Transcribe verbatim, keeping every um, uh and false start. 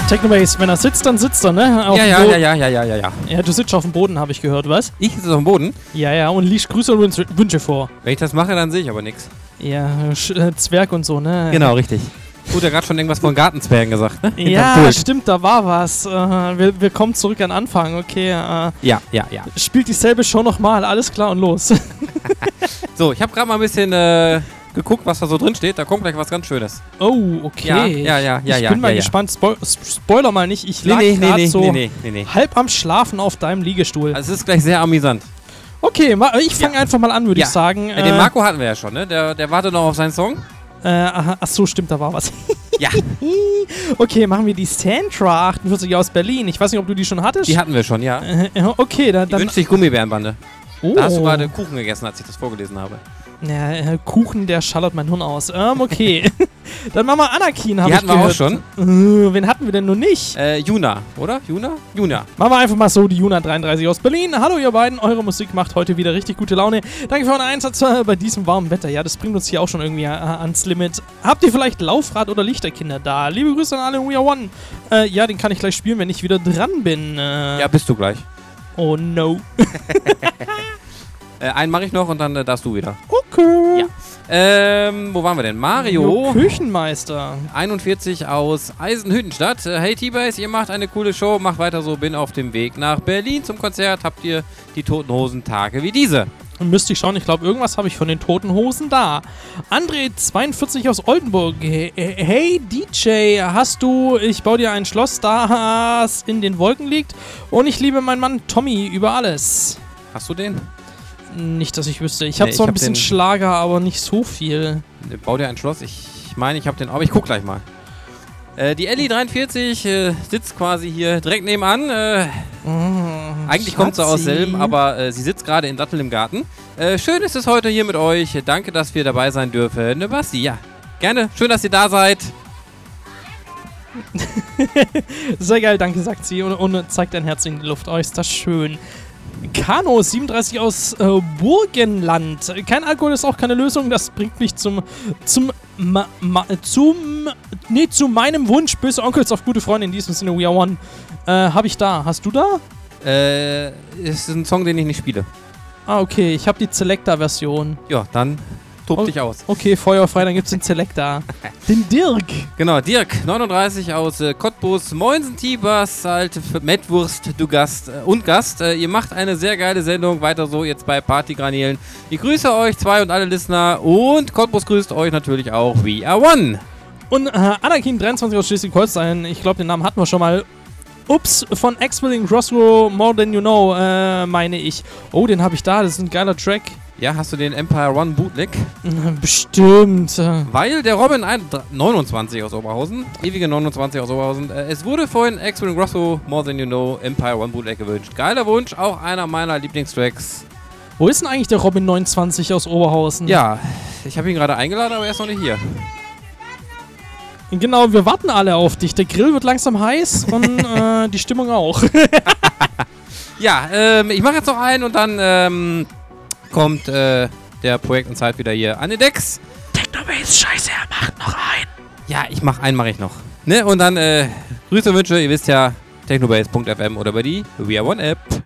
Technobase, wenn er sitzt, dann sitzt er, ne? Auf Ja, dem ja, Boden. ja, ja, ja, ja, ja, ja. Ja, du sitzt auf dem Boden, habe ich gehört, was? Ich sitze auf dem Boden. Ja, ja, und liest Grüße und Wünsche- Wünsche vor. Wenn ich das mache, dann sehe ich aber nichts. Ja, Sch äh, Zwerg und so, ne? Genau, richtig. Gut, er hat gerade schon irgendwas von Gartenzwergen gesagt, ne? Hinterm Ja, Pult. stimmt, da war was. Äh, wir, wir kommen zurück an den Anfang, okay. Äh, Ja, ja, ja. spielt dieselbe Show nochmal, alles klar und los. So, ich habe gerade mal ein bisschen äh, geguckt, was da so drin steht. Da kommt gleich was ganz Schönes. Oh, okay. Ja, ja, ja, ja, Ich ja, bin mal ja, ja. gespannt. Spo Spoiler mal nicht. Ich Nee, lag nee, nee, grad nee, so nee, nee, nee, nee. halb am Schlafen auf deinem Liegestuhl. Also es ist gleich sehr amüsant. Okay, ma ich fange Ja. einfach mal an, würde Ja. ich sagen. Äh, den Marco hatten wir ja schon, ne? Der, der wartet noch auf seinen Song. Äh, aha, ach so, stimmt, da war was. Ja. Okay, machen wir die Sandra achtundvierzig aus Berlin. Ich weiß nicht, ob du die schon hattest. Die hatten wir schon, ja. Äh, okay, da, Die dann. wünscht sich Gummibärenbande. Oh. Da hast du gerade Kuchen gegessen, als ich das vorgelesen habe. Ja, äh, Kuchen, der schallert mein Hirn aus. Ähm, okay. Dann machen wir Anakin, habe Die ich hatten wir gehört. auch schon. Äh, wen hatten wir denn noch nicht? Äh, Juna, oder? Juna? Juna. Machen wir einfach mal so, die Juna dreiunddreißig aus Berlin. Hallo ihr beiden, eure Musik macht heute wieder richtig gute Laune. Danke für euren Einsatz äh, bei diesem warmen Wetter. Ja, das bringt uns hier auch schon irgendwie äh, ans Limit. Habt ihr vielleicht Laufrad oder Lichterkinder da? Liebe Grüße an alle We Are One. Äh, ja, den kann ich gleich spielen, wenn ich wieder dran bin. Äh, Ja, bist du gleich. Oh no. Äh, einen mache ich noch und dann äh, darfst du wieder. Okay. Ja. Ähm, wo waren wir denn? Mario. Küchenmeister. einundvierzig aus Eisenhüttenstadt. Äh, hey T-Base, ihr macht eine coole Show, macht weiter so, bin auf dem Weg nach Berlin zum Konzert. Habt ihr die Toten Hosen Tage wie diese? Müsste ich schauen, ich glaube, irgendwas habe ich von den Toten Hosen da. André zweiundvierzig aus Oldenburg. Hey, hey D J, hast du, ich baue dir ein Schloss, das in den Wolken liegt. Und ich liebe meinen Mann Tommy über alles. Hast du den? Nicht, dass ich wüsste. Ich habe Nee, so ich ein hab bisschen den- Schlager, aber nicht so viel. Bau dir ein Schloss. Ich meine, ich habe den, aber ich guck gleich mal. Äh, die Ellie dreiundvierzig äh, sitzt quasi hier direkt nebenan. Äh, Oh, eigentlich kommt sie aus Schatzi. Selben, aber äh, sie sitzt gerade in Dattel im Garten. Äh, schön ist es heute hier mit euch. Danke, dass wir dabei sein dürfen. Ne, Basti, ja. Gerne. Schön, dass ihr da seid. Sehr geil, danke, sagt sie und, und zeigt ein Herz in die Luft. Oh, ist das schön. Kano siebenunddreißig aus äh, Burgenland. Kein Alkohol ist auch keine Lösung. Das bringt mich zum zum ma, ma, zum nee zu meinem Wunsch. Böse Onkels auf gute Freunde. In diesem Sinne, We Are One. Äh, hab ich da. Hast du da? Äh, ist ein Song, den ich nicht spiele. Ah, okay. Ich habe die Selecta-Version. Ja, dann tob Oh. dich aus. Okay, feuerfrei. Dann gibt's den Selecta. Den Dirk. Genau, Dirk, neununddreißig aus äh, Cottbus. Moinsen, Tibas, alte F- Mettwurst, du Gast äh, und Gast. Äh, ihr macht eine sehr geile Sendung. Weiter so jetzt bei Partygranelen. Ich grüße euch zwei und alle Listener. Und Cottbus grüßt euch natürlich auch. We Are One. Und äh, Anakin dreiundzwanzig aus Schleswig-Holstein. Ich glaube, den Namen hatten wir schon mal. Ups, von X-Willing Crossrow, More Than You Know, äh, meine ich. Oh, den habe ich da. Das ist ein geiler Track. Ja, hast du den Empire One Bootleg? Bestimmt. Weil der Robin ein, neunundzwanzig aus Oberhausen, ewige neunundzwanzig aus Oberhausen, äh, es wurde vorhin X-Willing Crossrow, More Than You Know, Empire One Bootleg gewünscht. Geiler Wunsch, auch einer meiner Lieblingstracks. Wo ist denn eigentlich der Robin neunundzwanzig aus Oberhausen? Ja, ich habe ihn gerade eingeladen, aber er ist noch nicht hier. Genau, wir warten alle auf dich. Der Grill wird langsam heiß und äh, die Stimmung auch. Ja, ähm, ich mache jetzt noch einen und dann ähm, kommt äh, der Projekt und Zeit wieder hier an den Decks. Technobase, scheiße, er macht noch einen. Ja, ich mache einen, mache ich noch. Ne? Und dann äh, Grüße und Wünsche, ihr wisst ja, technobase punkt f m oder über die We Are One App.